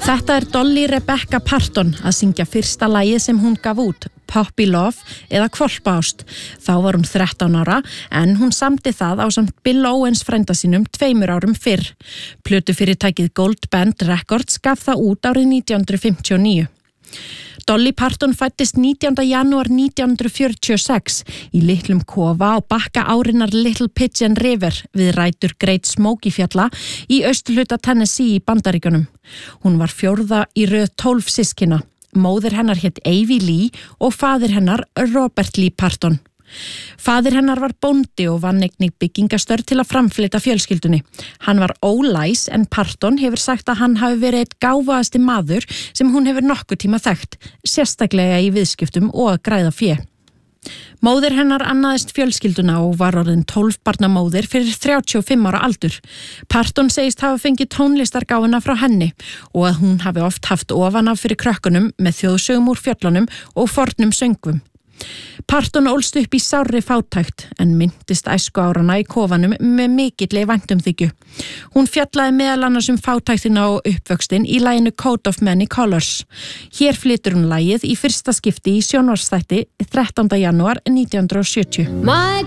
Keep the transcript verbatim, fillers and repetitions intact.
Þetta er Dolly Rebecca Parton að syngja fyrsta lagið sem hún gaf út, Puppy Love eða Hvolpaást. Þá var hún þrettán ára en hún samdi það ásamt Bill Owens frænda sínum tveimur árum fyrr. Plötufyrirtækið Gold Band Records gaf það út árið nítján hundruð fimmtíu og níu. Dolly Parton fæddist nítjánda janúar nítján hundruð fjörutíu og sex í litlum kofa á bakka árinnar Little Pigeon River við rætur Great Smoky fjalla í austurhluta Tennessee í Bandaríkjunum. Hún var fjórða í röð tólf systkina. Móðir hennar hét Avie Lee og faðir hennar Robert Lee Parton. Faðir hennar var bóndi og vann einnig byggingastörf til að framfleyta fjölskyldunni. Hann var ólæs en Parton hefur sagt að hann hafi verið eitt gáfaðasti maður sem hún hefur nokkuð tíma þekkt, sérstaklega í viðskiptum og að græða fé. Móðir hennar annaðist fjölskylduna og var orðin tólf barna móðir fyrir þrjátíu og fimm ára aldur. Parton segist hafa fengið tónlistargáfuna frá henni og að hún hafi oft haft ofan af fyrir krökkunum með þjóðsögum úr fjöllunum og fornum söngvum. Parton ólst upp í sárri fátækt en minntist æsku árana í kofanum með mikilli væntumþykju. Hún fjallaði meðal annars um fátæktina og uppvöxtin í laginu Coat of Many Colors. Hér flytur hún lagið í fyrsta skipti í sjónvarpsþætti þrettánda janúar nítján hundruð og sjötíu.